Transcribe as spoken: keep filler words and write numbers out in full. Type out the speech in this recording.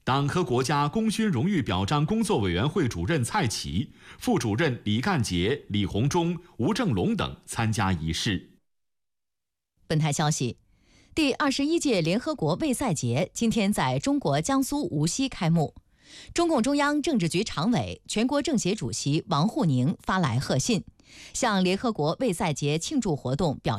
党和国家功勋荣誉表彰工作委员会主任蔡奇、副主任李干杰、李鸿忠、吴正龙等参加仪式。 本台消息，第二十一届联合国卫赛节今天在中国江苏无锡开幕。中共中央政治局常委、全国政协主席王沪宁发来贺信，向联合国卫赛节庆祝活动表